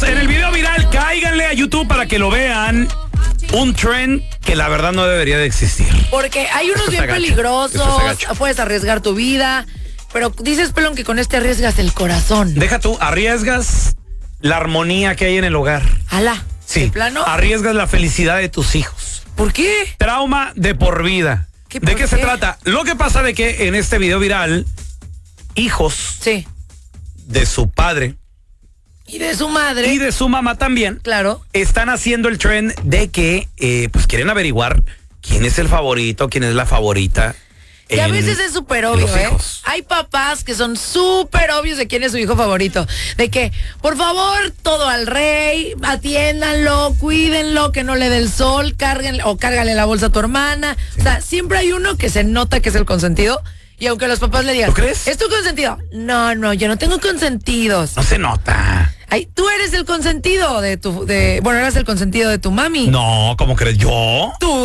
Tenemos en el video viral, cáiganle a YouTube para que lo vean, un trend que la verdad no debería de existir. Porque hay unos Esto bien está gacho. peligrosos, puedes arriesgar tu vida, pero dices, Pelón, que con este arriesgas el corazón. Deja tú, arriesgas la armonía que hay en el hogar. Alá, Sí, ¿de plano? arriesgas la felicidad de tus hijos. ¿Por qué? Trauma de por vida. ¿De ¿Por qué se trata? Lo que pasa de que en este video viral, hijos Sí. de su padre Y de su madre. y de su mamá también, Claro. están haciendo el trend de que pues quieren averiguar quién es el favorito, quién es la favorita. Que a veces es súper obvio, los hijos. Hay papás que son súper obvios de quién es su hijo favorito. De que, por favor, todo al rey, atiéndanlo, cuídenlo, que no le dé el sol, cárgale la bolsa a tu hermana. Sí. O sea, siempre hay uno que se nota que es el consentido. Y aunque los papás le digan, ¿tú crees? ¿Es tu consentido? No, yo no tengo consentidos. No se nota. Ay, tú eres el consentido bueno, eras el consentido de tu mami. No, ¿cómo crees? ¿Yo? ¿Tú?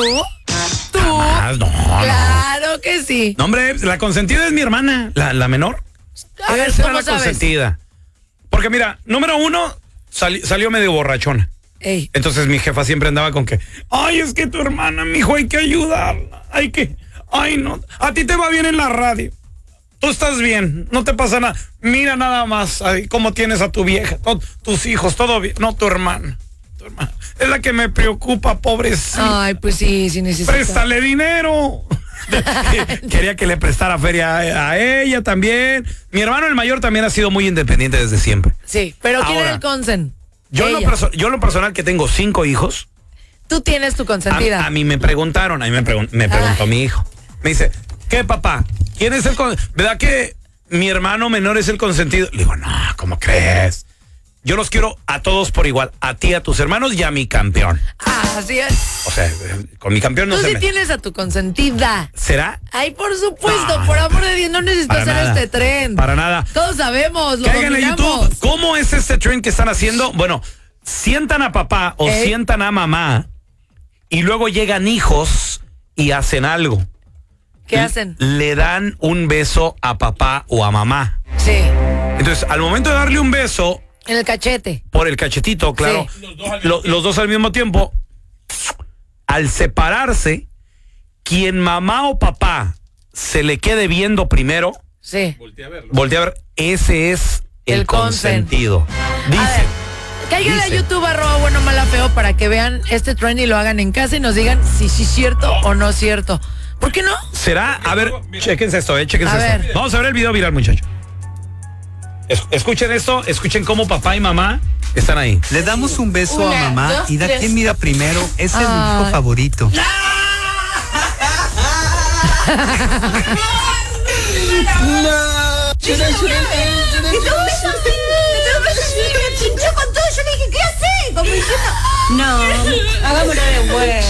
Jamás, no. Claro que sí. No, hombre, la consentida es mi hermana, la menor. A ver, Esa era ¿cómo la sabes? consentida. Porque mira, número uno, salió medio borrachona. Ey. Entonces mi jefa siempre andaba con que, ay, es que tu hermana, mijo, hay que ayudarla. Ay, no, a ti te va bien en la radio. Tú estás bien, no te pasa nada. Mira nada más cómo tienes a tu vieja, tus hijos, todo bien. No, tu hermana. Es la que me preocupa, pobrecita. Ay, pues sí necesita. Préstale dinero. Quería que le prestara feria a ella también. Mi hermano el mayor también ha sido muy independiente desde siempre. Sí, pero ¿quién Ahora, era el consen? Yo en lo personal que tengo 5 hijos. Tú tienes tu consentida. A mí me preguntaron, me preguntó mi hijo. Me dice, ¿qué, papá? ¿Quién es el consentido? ¿Verdad que mi hermano menor es el consentido? Le digo, no, ¿cómo crees? Yo los quiero a todos por igual, a ti, a tus hermanos y a mi campeón. Así es. O sea, con mi campeón no Tú se sí tienes a tu consentida. ¿Será? Ay, por supuesto, No. por amor de Dios, no necesitas hacer nada, este tren. Para nada. Todos sabemos, lo Cáiganle a dominamos. YouTube. ¿Cómo es este trend que están haciendo? Bueno, sientan a papá o sientan a mamá y luego llegan hijos y hacen algo. ¿Qué hacen? Le dan un beso a papá o a mamá. Sí. Entonces, al momento de darle un beso, En el cachete. por el cachetito, claro, Sí. los dos al mismo tiempo, al separarse, quien mamá o papá se le quede viendo primero, Sí. voltea a ver, ese es el consentido. Dice. Cáiganle a YouTube, @bueno, mala, feo, para que vean este trend y lo hagan en casa y nos digan si sí es cierto o no es cierto. ¿Por qué no? ¿Será? A ver, chéquense esto, chéquense A esto. ver. Vamos a ver el video viral, muchachos. Escuchen esto, escuchen cómo papá y mamá están ahí. Le damos un beso Una, a mamá dos, y da tres. quien mira primero. Es el Ay. hijo favorito. No, hagámoslo de vuelta.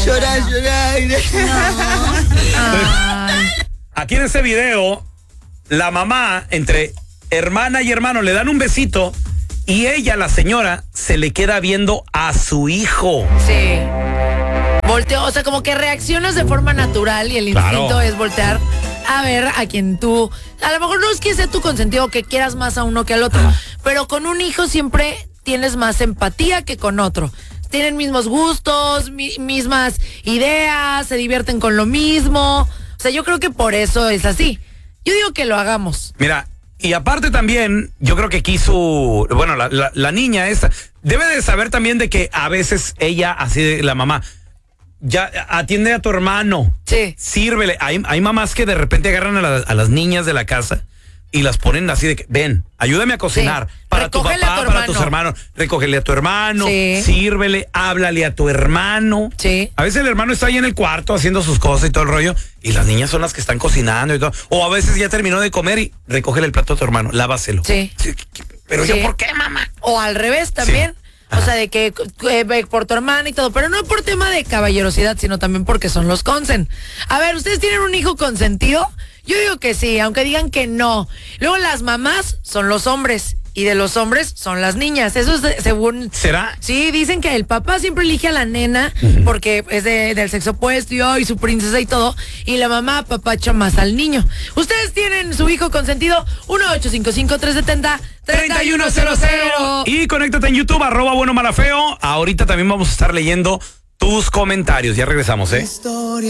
Aquí en este video, la mamá, entre hermana y hermano, le dan un besito y ella, la señora, se le queda viendo a su hijo. Sí. Volteo, o sea, como que reaccionas de forma natural y el instinto Claro. es voltear a ver a quien tú, a lo mejor no es que sea tu consentido, que quieras más a uno que al otro, pero con un hijo siempre tienes más empatía que con otro. Tienen mismos gustos, mismas ideas, se divierten con lo mismo. O sea, yo creo que por eso es así. Yo digo que lo hagamos. Mira, y aparte también, yo creo que quiso, bueno, la niña esta, debe de saber también de que a veces ella, así de la mamá, ya atiende a tu hermano. Sí. Sírvele. Hay mamás que de repente agarran a las niñas de la casa y las ponen así de que, ven, ayúdame a cocinar. Sí. Para tu Recógele a papá, tu para hermano. tus hermanos. Recógele a tu hermano, Sí. sírvele, háblale a tu hermano. Sí. A veces el hermano está ahí en el cuarto haciendo sus cosas y todo el rollo, y las niñas son las que están cocinando y todo. O a veces ya terminó de comer y recógele el plato a tu hermano, lávaselo. Sí. Pero Sí. yo, ¿por qué, mamá? O al revés también. O sea, de que por tu hermana y todo, pero no por tema de caballerosidad, sino también porque son los consen. A ver, ¿ustedes tienen un hijo consentido? Yo digo que sí, aunque digan que no. Luego las mamás son los hombres y de los hombres son las niñas. Eso es según... ¿Será? Sí, dicen que el papá siempre elige a la nena porque es del sexo opuesto y su princesa y todo, y la mamá apapacha más al niño. Ustedes tienen su hijo consentido, 1-855-370-3100. Y conéctate en YouTube, @bueno malafeo. Ahorita también vamos a estar leyendo tus comentarios. Ya regresamos,